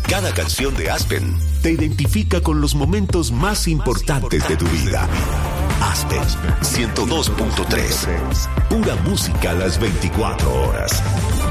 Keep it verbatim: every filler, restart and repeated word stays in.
Cada canción de Aspen te identifica con los momentos más importantes de tu vida. Aspen ciento dos punto tres. Pura música a las veinticuatro horas.